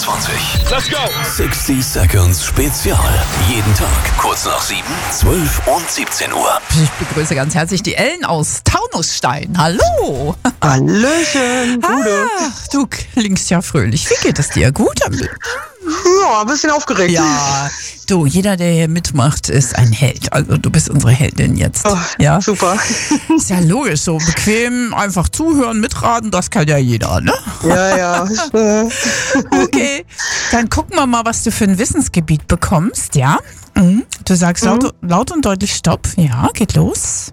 21. Let's go! 60 Seconds Spezial. Jeden Tag kurz nach 7, 12 und 17 Uhr. Ich begrüße ganz herzlich die Ellen aus Taunusstein. Hallo. Hallöchen, Gude. Ach, du klingst ja fröhlich. Wie geht es dir? Gut? Ja, ein bisschen aufgeregt. Ja, du, jeder, der hier mitmacht, ist ein Held. Also du bist unsere Heldin jetzt. Oh, ja, super. ist ja logisch, so bequem, einfach zuhören, mitraten, das kann ja jeder, ne? Ja. Okay, dann gucken wir mal, was du für ein Wissensgebiet bekommst, ja? Mhm. Du sagst laut und deutlich Stopp. Ja, geht los.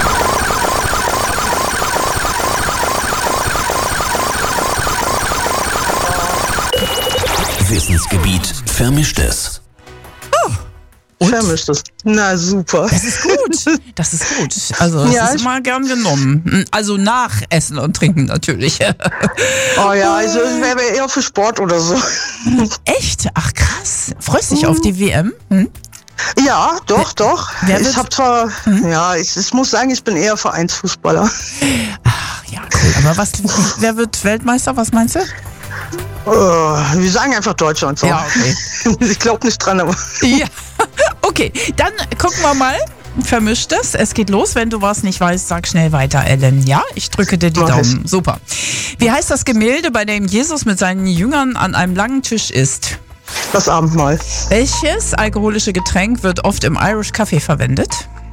Wissensgebiet Vermischtes. Vermischtes. Na, super. Das ist gut. Das ist gut. Also das Ja, ist immer gern genommen. Also nach Essen und Trinken natürlich. Oh ja, also es wäre eher für Sport oder so. Echt? Ach krass. Freust dich auf die WM? Hm? Ja, doch. Wer Ich wird- habe zwar, ich muss sagen, ich bin eher Vereinsfußballer. Ach ja, cool. Aber wer wird Weltmeister? Was meinst du? Wir sagen einfach Deutschland so. Ja, okay. Ich glaube nicht dran, aber Ja. Okay, dann gucken wir mal. Vermischtes. Es geht los. Wenn du was nicht weißt, sag schnell weiter, Ellen. Ja, ich drücke dir die Mach ich. Daumen. Super. Wie heißt das Gemälde, bei dem Jesus mit seinen Jüngern an einem langen Tisch isst? das Abendmahl. Welches alkoholische Getränk wird oft im Irish Coffee verwendet?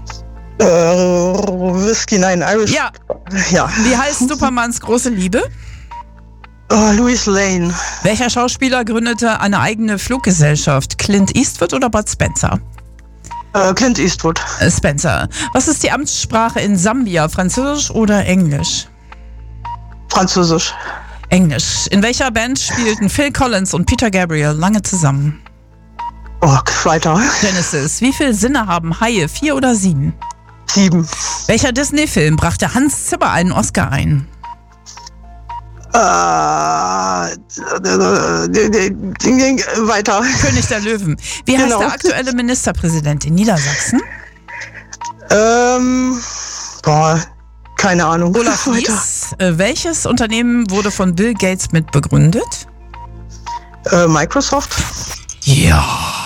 Whisky, nein, Irish. Ja. Ja. Wie heißt Supermans große Liebe? Louis Lane. Welcher Schauspieler gründete eine eigene Fluggesellschaft? Clint Eastwood oder Bud Spencer? Clint Eastwood. Spencer. Was ist die Amtssprache in Sambia? Französisch oder Englisch? Französisch. Englisch. In welcher Band spielten Phil Collins und Peter Gabriel lange zusammen? Oh, weiter. Genesis. Wie viele Sinne haben Haie? 4 oder 7? 7. Welcher Disney-Film brachte Hans Zimmer einen Oscar ein? Weiter. König der Löwen. Wie heißt Genau. der aktuelle Ministerpräsident in Niedersachsen? Keine Ahnung. Olaf Weiter. Ries. Welches Unternehmen wurde von Bill Gates mitbegründet? Microsoft. Ja.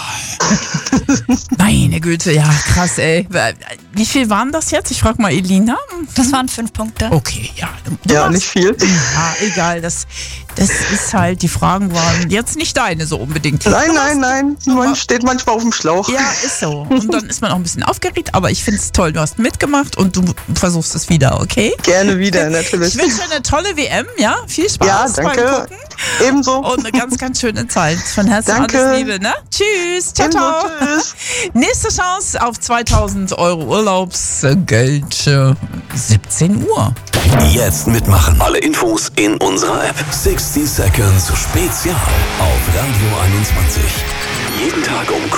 Meine Güte, ja, krass, ey. Wie viel waren das jetzt? Ich frage mal Elina. Das waren 5 Punkte. Okay, ja. Du Ja, machst- nicht viel. Ja, egal, das ist halt, die Fragen waren jetzt nicht deine so unbedingt. Nein. Man steht manchmal auf dem Schlauch. Ja, ist so. Und dann ist man auch ein bisschen aufgeregt, aber ich finde es toll, du hast mitgemacht und du versuchst es wieder, okay? Gerne wieder, natürlich. Ich wünsche dir eine tolle WM, ja? Viel Spaß Ja, beim danke. Gucken Ebenso. und eine ganz, ganz schöne Zeit. Von Herzen Danke. alles Liebe, ne? Tschüss, ciao, Ebenso, ciao. tschüss. Nächste Chance auf 2000 € Urlaubsgeld, 17 Uhr. Jetzt mitmachen. Alle Infos in unserer App. 60 Seconds Spezial auf Radio 21. Jeden Tag um